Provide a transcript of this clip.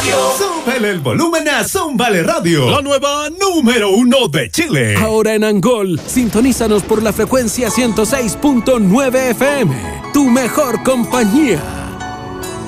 Súbele el volumen a Zómbale Radio, la nueva número 1 de Chile. Ahora en Angol, sintonízanos por la frecuencia 106.9 FM. Tu mejor compañía.